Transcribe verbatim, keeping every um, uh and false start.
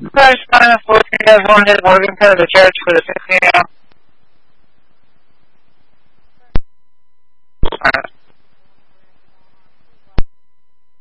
Crash nine four three has one hit Morgan Pen of the church for the fifteen now.